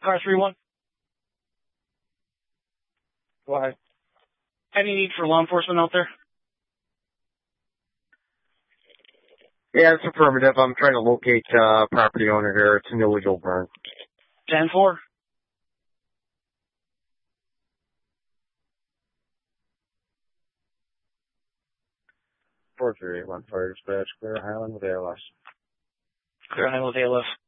Car 3-1. Go ahead. Any need for law enforcement out there? Yeah, it's affirmative. I'm trying to locate property owner here. It's an illegal burn. 10-4. 4381 Fire Dispatch, Clear Highland with ALS. Clear Highland with ALS.